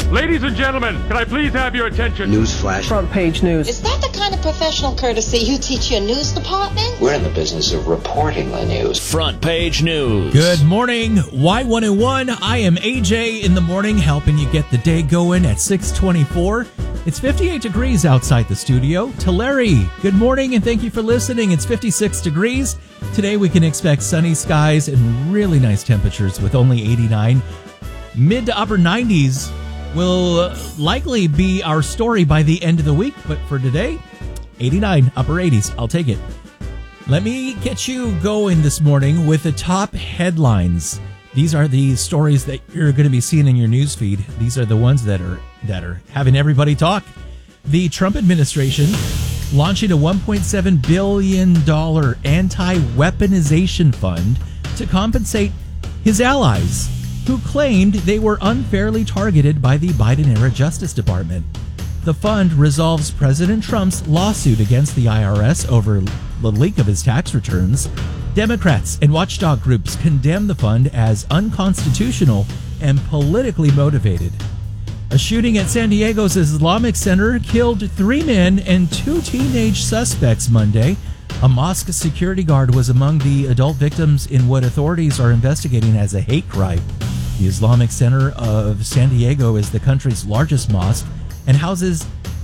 Ladies and gentlemen, can I please have your attention? Newsflash. Front page news. Is that the kind of professional courtesy you teach your news department? We're in the business of reporting the news. Front page news. Good morning, Y101. I am AJ in the morning, helping you get the day going at 6:24. It's 58 degrees outside the studio. Tulare, good morning and thank you for listening. It's 56 degrees. Today we can expect sunny skies and really nice temperatures with only 89. Mid to upper 90s will likely be our story by the end of the week, but for today, 89, upper 80s. I'll take it. Let me get you going this morning with the top headlines. These are the stories that you're going to be seeing in your news feed. These are the ones that are having everybody talk. The Trump administration launching a $1.7 billion anti-weaponization fund to compensate his allies who claimed they were unfairly targeted by the Biden-era Justice Department. The fund resolves President Trump's lawsuit against the IRS over the leak of his tax returns. Democrats and watchdog groups condemn the fund as unconstitutional and politically motivated. A shooting at San Diego's Islamic Center killed 3 men and 2 teenage suspects Monday. A mosque security guard was among the adult victims in what authorities are investigating as a hate crime. The Islamic Center of San Diego is the country's largest mosque and houses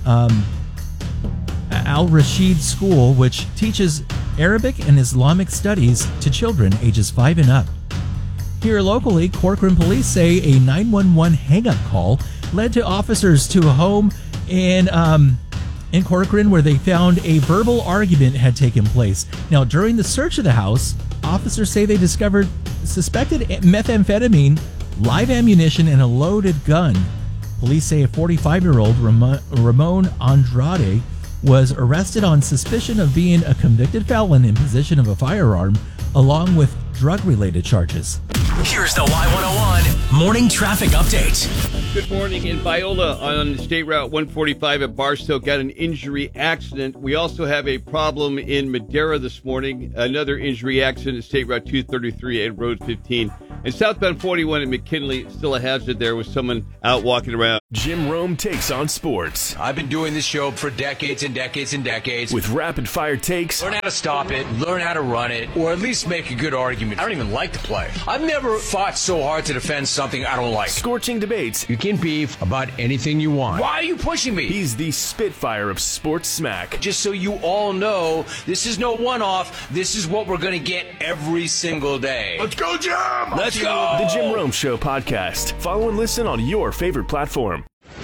Al-Rashid School, which teaches Arabic and Islamic studies to children ages 5 and up. Here locally, Corcoran police say a 911 hang-up call led to officers to a home in Corcoran where they found a verbal argument had taken place. Now, during the search of the house, officers say they discovered suspected methamphetamine, live ammunition, and a loaded gun. Police say a 45-year-old Ramon Andrade was arrested on suspicion of being a convicted felon in possession of a firearm, along with drug-related charges. Here's the Y101 Morning Traffic Update. Good morning. In Biola on State Route 145 at Barstow, got an injury accident. We also have a problem in Madera this morning. Another injury accident at State Route 233 and Road 15. And southbound 41 at McKinley, still a hazard there with someone out walking around. Jim Rome takes on sports. I've been doing this show for decades and decades and decades. With rapid-fire takes. Learn how to stop it, learn how to run it, or at least make a good argument. I don't even like to play. I've never fought so hard to defend something I don't like. Scorching debates. You can beef about anything you want. Why are you pushing me? He's the Spitfire of sports smack. Just so you all know, this is no one-off. This is what we're going to get every single day. Let's go, Jim! Let's go! The Jim Rome Show podcast. Follow and listen on your favorite platform.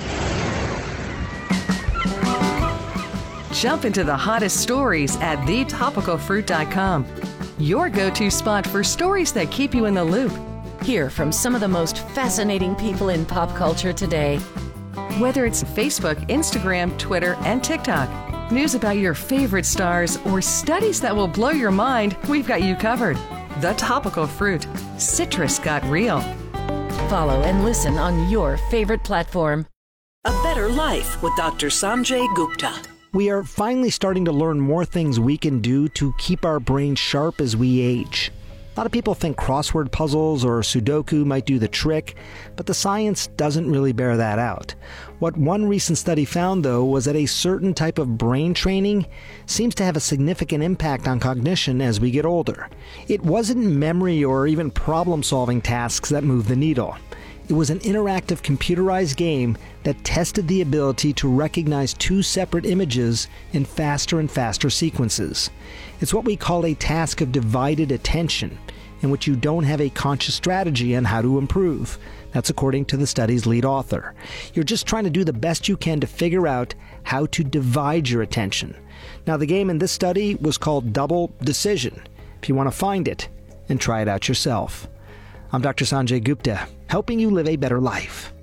Jump into the hottest stories at thetopicalfruit.com. Your go-to spot for stories that keep you in the loop. Hear from some of the most fascinating people in pop culture today. Whether it's Facebook, Instagram, Twitter, and TikTok, news about your favorite stars, or studies that will blow your mind, we've got you covered. The Topical Fruit. Citrus got real. Follow and listen on your favorite platform. A Better Life with Dr. Sanjay Gupta. We are finally starting to learn more things we can do to keep our brains sharp as we age. A lot of people think crossword puzzles or Sudoku might do the trick, but the science doesn't really bear that out. What one recent study found, though, was that a certain type of brain training seems to have a significant impact on cognition as we get older. It wasn't memory or even problem-solving tasks that moved the needle. It was an interactive computerized game that tested the ability to recognize 2 separate images in faster and faster sequences. It's what we call a task of divided attention, in which you don't have a conscious strategy on how to improve. That's according to the study's lead author. You're just trying to do the best you can to figure out how to divide your attention. Now, the game in this study was called Double Decision. If you want to find it and try it out yourself. I'm Dr. Sanjay Gupta, helping you live a better life.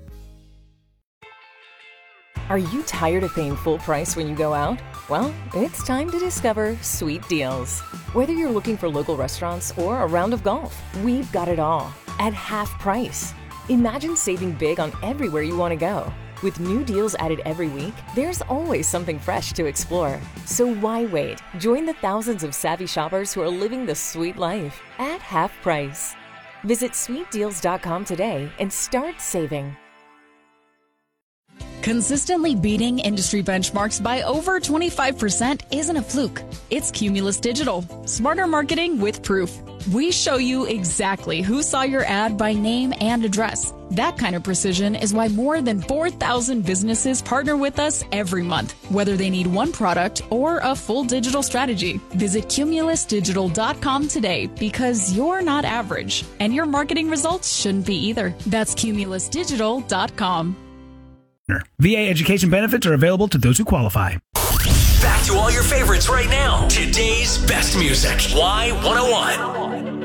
Are you tired of paying full price when you go out? Well, it's time to discover Sweet Deals. Whether you're looking for local restaurants or a round of golf, we've got it all at half price. Imagine saving big on everywhere you want to go. With new deals added every week, there's always something fresh to explore. So why wait? Join the thousands of savvy shoppers who are living the sweet life at half price. Visit sweetdeals.com today and start saving. Consistently beating industry benchmarks by over 25% isn't a fluke. It's Cumulus Digital. Smarter marketing with proof. We show you exactly who saw your ad by name and address. That kind of precision is why more than 4,000 businesses partner with us every month, whether they need one product or a full digital strategy. Visit cumulusdigital.com today because you're not average, and your marketing results shouldn't be either. That's cumulusdigital.com. VA education benefits are available to those who qualify. Back to all your favorites right now. Today's best music. Y101.